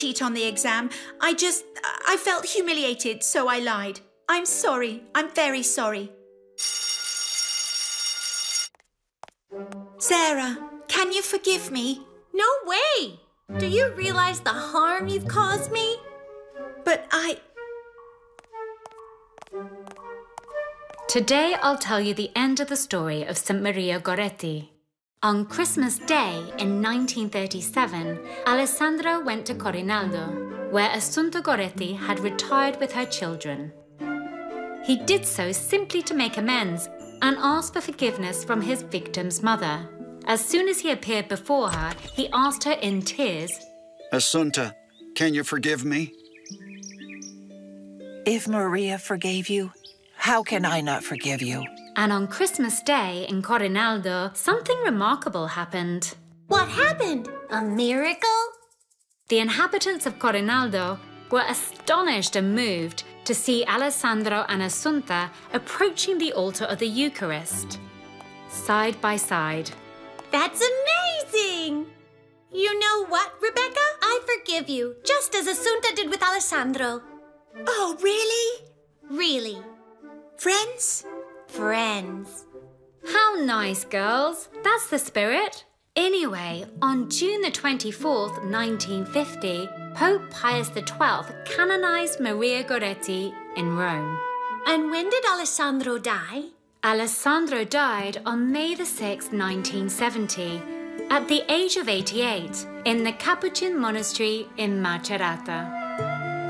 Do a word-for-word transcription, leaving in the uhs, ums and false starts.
cheat on the exam. I just, I felt humiliated, so I lied. I'm sorry. I'm very sorry. Sarah, can you forgive me? No way! Do you realize the harm you've caused me? But I... Today I'll tell you the end of the story of Saint Maria Goretti. On Christmas Day in nineteen thirty-seven, Alessandro went to Corinaldo, where Assunta Goretti had retired with her children. He did so simply to make amends and ask for forgiveness from his victim's mother. As soon as he appeared before her, he asked her in tears, Assunta, can you forgive me? If Maria forgave you, how can I not forgive you? And on Christmas Day in Corinaldo, something remarkable happened. What happened? A miracle? The inhabitants of Corinaldo were astonished and moved to see Alessandro and Assunta approaching the altar of the Eucharist, side by side. That's amazing! You know what, Rebecca? I forgive you, just as Assunta did with Alessandro. Oh, really? Really. Friends? Friends. How nice, girls. That's the spirit. Anyway, on June the twenty-fourth, nineteen fifty, Pope Pius the twelfth canonized Maria Goretti in Rome. And when did Alessandro die? Alessandro died on May the sixth, nineteen seventy, at the age of eighty-eight, in the Capuchin monastery in Macerata.